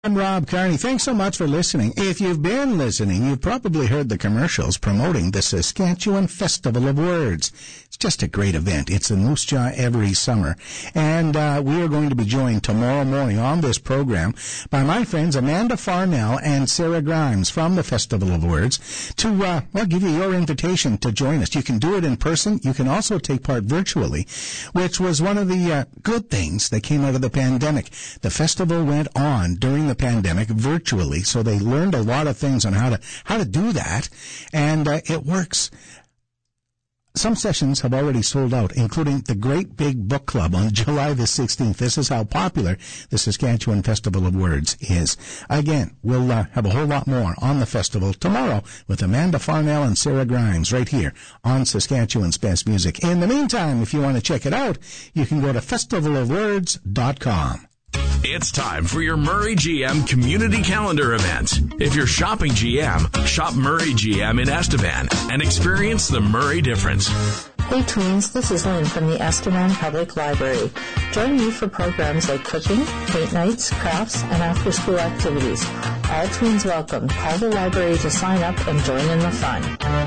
I'm Rob Carney. Thanks so much for listening. If you've been listening, you've probably heard the commercials promoting the Saskatchewan Festival of Words. It's just a great event. It's in Moose Jaw every summer. And we are going to be joined tomorrow morning on this program by my friends Amanda Farnell and Sarah Grimes from the Festival of Words to give you your invitation to join us. You can do it in person. You can also take part virtually, which was one of the good things that came out of the pandemic. The festival went on during the pandemic virtually, so they learned a lot of things on how to do that, and it works. Some sessions have already sold out, including the Great Big Book Club on July the 16th. This is how popular the Saskatchewan Festival of Words is. Again, we'll have a whole lot more on the festival tomorrow with Amanda Farnell and Sarah Grimes right here on Saskatchewan's Best Music. In the meantime, if you want to check it out, you can go to festivalofwords.com. It's time for your Murray GM Community Calendar event. If you're shopping GM, shop Murray GM in Estevan and experience the Murray difference. Hey tweens, this is Lynn from the Estevan Public Library. Join me for programs like cooking, paint nights, crafts, and after-school activities. All tweens welcome. Call the library to sign up and join in the fun.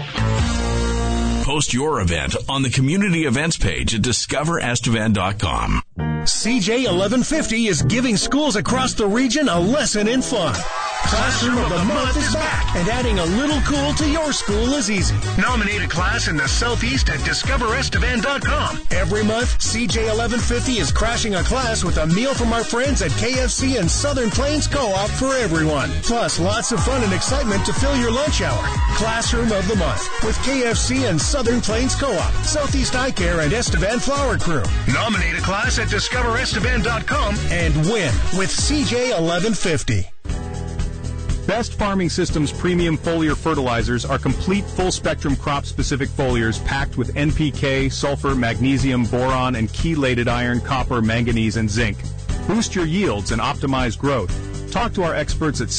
Post your event on the community events page at discoverestevan.com. CJ 1150 is giving schools across the region a lesson in fun. Classroom of the Month is back, and adding a little cool to your school is easy. Nominate a class in the Southeast at discoverestevan.com. Every month, CJ 1150 is crashing a class with a meal from our friends at KFC and Southern Plains Co-op for everyone. Plus, lots of fun and excitement to fill your lunch hour. Classroom of the Month with KFC and Southern Plains Co-op, Southeast Eye Care, and Estevan Flower Crew. Nominate a class at discoverestevan.com and win with CJ 1150. Best Farming Systems premium foliar fertilizers are complete full-spectrum crop-specific foliars packed with NPK, sulfur, magnesium, boron, and chelated iron, copper, manganese, and zinc. Boost your yields and optimize growth. Talk to our experts at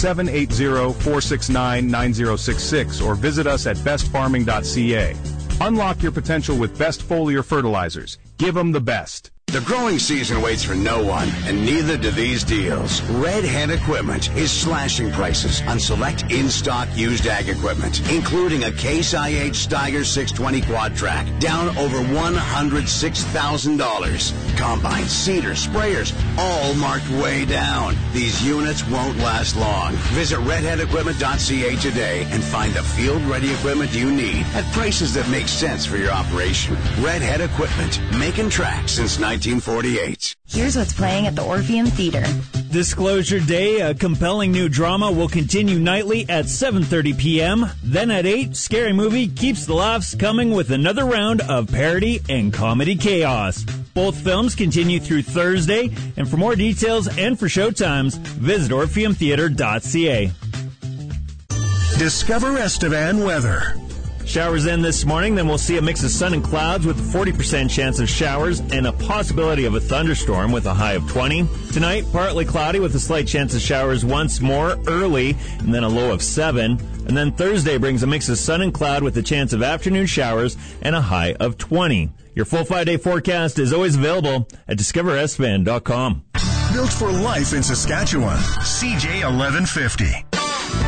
780-469-9066 or visit us at bestfarming.ca. Unlock your potential with Best Foliar Fertilizers. Give them the best. The growing season waits for no one, and neither do these deals. Red Hat Equipment is slashing prices on select in-stock used ag equipment, including a Case IH Steiger 620 quad track, down over $106,000. Combines, seeders, sprayers, all marked way down. These units won't last long. Visit redhatequipment.ca today and find the field-ready equipment you need at prices that make sense for your operation. Red Hat Equipment, making tracks since 1948. Here's what's playing at the Orpheum Theater. Disclosure Day, a compelling new drama, will continue nightly at 7:30 p.m. Then at 8, Scary Movie keeps the laughs coming with another round of parody and comedy chaos. Both films continue through Thursday, and for more details and for showtimes, visit orpheumtheater.ca. Discover Estevan weather. Showers in this morning, then we'll see a mix of sun and clouds with a 40% chance of showers and a possibility of a thunderstorm with a high of 20. Tonight, partly cloudy with a slight chance of showers once more early and then a low of 7. And then Thursday brings a mix of sun and cloud with a chance of afternoon showers and a high of 20. Your full 5-day forecast is always available at discoverestevan.com. Built for life in Saskatchewan. CJ 1150.